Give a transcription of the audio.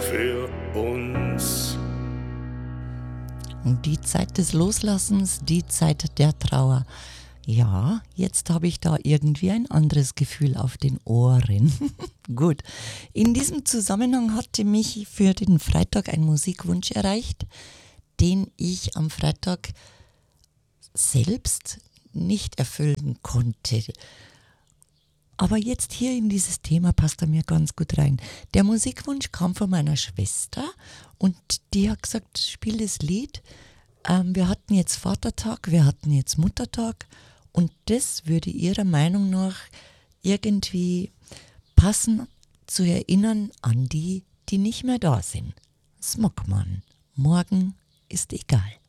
für uns. Und die Zeit des Loslassens, die Zeit der Trauer. Ja, jetzt habe ich da irgendwie ein anderes Gefühl auf den Ohren. Gut, in diesem Zusammenhang hatte mich für den Freitag ein Musikwunsch erreicht, den ich am Freitag selbst nicht erfüllen konnte. Aber jetzt hier in dieses Thema passt er mir ganz gut rein. Der Musikwunsch kam von meiner Schwester und die hat gesagt, spiel das Lied. Wir hatten jetzt Vatertag, wir hatten jetzt Muttertag und das würde ihrer Meinung nach irgendwie passen, zu erinnern an die, die nicht mehr da sind. Das mag man. Morgen ist egal.